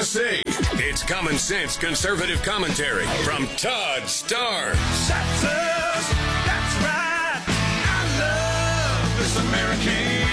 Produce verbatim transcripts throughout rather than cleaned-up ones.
Tennessee. It's common sense conservative commentary from Todd Starnes. That's that's right. I love this American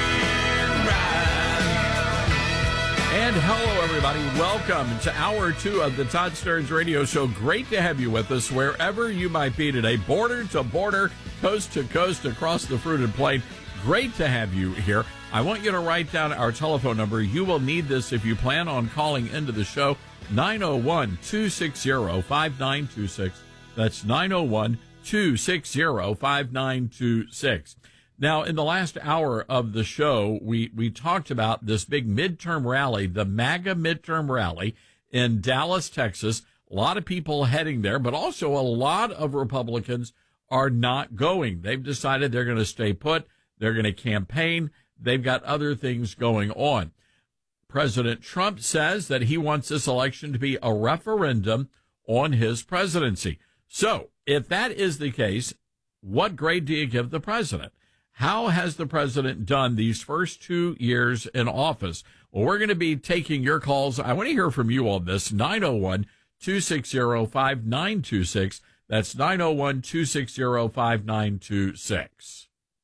ride. And hello, everybody. Welcome to hour two of the Todd Starnes Radio Show. Great to have you with us wherever you might be today, border to border, coast to coast, across the fruited plain. Great to have you here. I want you to write down our telephone number. You will need this if you plan on calling into the show. nine oh one, two six zero, five nine two six. That's nine oh one, two six zero, five nine two six. Now, in the last hour of the show, we, we talked about this big midterm rally, the MAGA midterm rally in Dallas, Texas. A lot of people heading there, but also a lot of Republicans are not going. They've decided they're going to stay put. They're going to campaign. They've got other things going on. President Trump says that he wants this election to be a referendum on his presidency. So if that is the case, what grade do you give the president? How has the president done these first two years in office? Well, we're going to be taking your calls. I want to hear from you on this. nine oh one, two six zero, five nine two six. That's nine oh one, two six zero, five nine two six.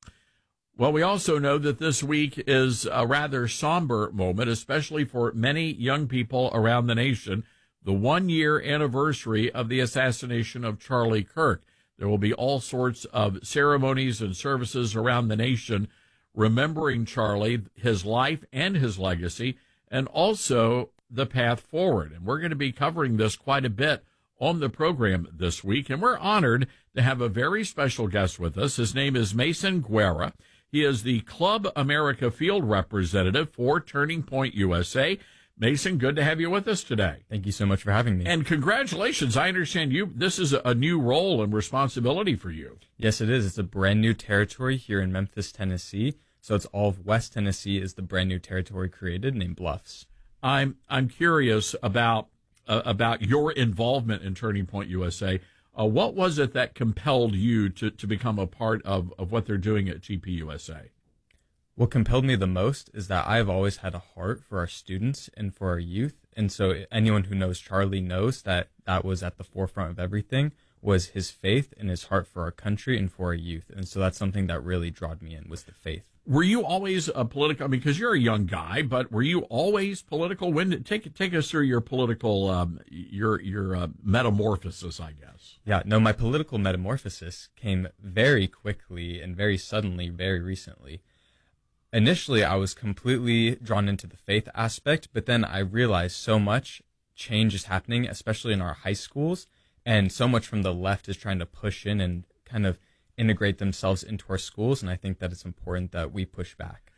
Well, we also know that this week is a rather somber moment, especially for many young people around the nation. The one-year anniversary of the assassination of Charlie Kirk. There will be all sorts of ceremonies and services around the nation remembering Charlie, his life and his legacy, and also the path forward. And we're going to be covering this quite a bit on the program this week. And we're honored to have a very special guest with us. His name is Mason Guerra. He is the Club America field representative for Turning Point U S A. Mason, good to have you with us today. Thank you so much for having me. And congratulations. I understand you. This is a new role and responsibility for you. Yes, it is. It's a brand new territory here in Memphis, Tennessee. So it's all of West Tennessee is the brand new territory created named Bluffs. I'm I'm curious about uh, about your involvement in Turning Point U S A. Uh, what was it that compelled you to, to become a part of, of what they're doing at T P U S A? What compelled me the most is that I've always had a heart for our students and for our youth. And so anyone who knows Charlie knows that that was at the forefront of everything, was his faith and his heart for our country and for our youth. And so that's something that really drawed me in, was the faith. Were you always a political, I mean, because you're a young guy, but were you always political? When did, take take us through your political, um, your your uh, metamorphosis, I guess. Yeah, no, my political metamorphosis came very quickly and very suddenly, very recently. Initially, I was completely drawn into the faith aspect, but then I realized so much change is happening, especially in our high schools, and so much from the left is trying to push in and kind of integrate themselves into our schools, and I think that it's important that we push back.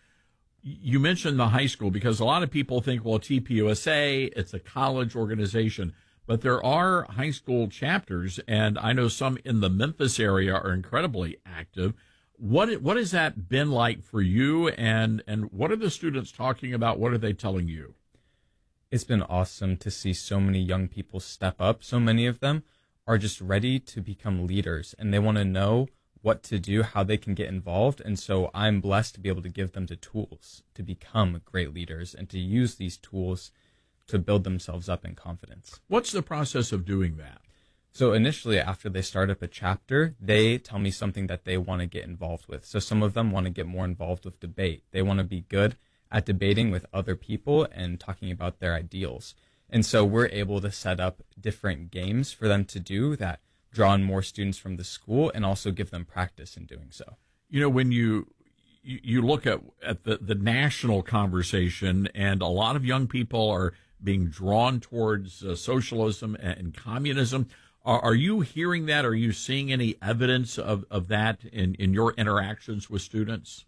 You mentioned the high school because a lot of people think, well, T P U S A, it's a college organization, but there are high school chapters, and I know some in the Memphis area are incredibly active. What what has that been like for you, and, and what are the students talking about? What are they telling you? It's been awesome to see so many young people step up. So many of them are just ready to become leaders, and they want to know what to do, how they can get involved. And so I'm blessed to be able to give them the tools to become great leaders and to use these tools to build themselves up in confidence. What's the process of doing that? So initially, after they start up a chapter, they tell me something that they want to get involved with. So some of them want to get more involved with debate. They want to be good at debating with other people and talking about their ideals. And so we're able to set up different games for them to do that draw in more students from the school and also give them practice in doing so. You know, when you you, you look at, at the, the national conversation, and a lot of young people are being drawn towards uh, socialism and, and communism, are, are you hearing that? Are you seeing any evidence of, of that in, in your interactions with students?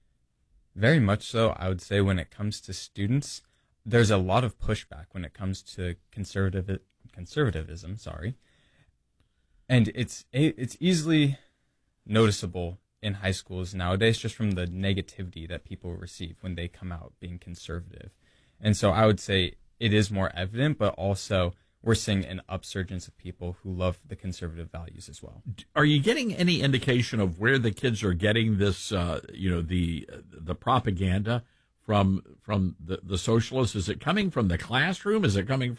Very much so. I would say when it comes to students, there's a lot of pushback when it comes to conservative conservatism, sorry. And it's it's easily noticeable in high schools nowadays just from the negativity that people receive when they come out being conservative. And so I would say it is more evident, but also we're seeing an upsurgence of people who love the conservative values as well. Are you getting any indication of where the kids are getting this, uh, you know, the the propaganda from from the, the socialists? Is it coming from the classroom? Is it coming